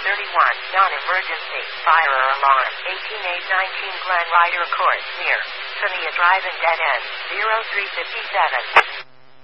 non-emergency, fire alarm, 18819 Glen Ryder Court, near Sonia Drive and Dead End, 0357.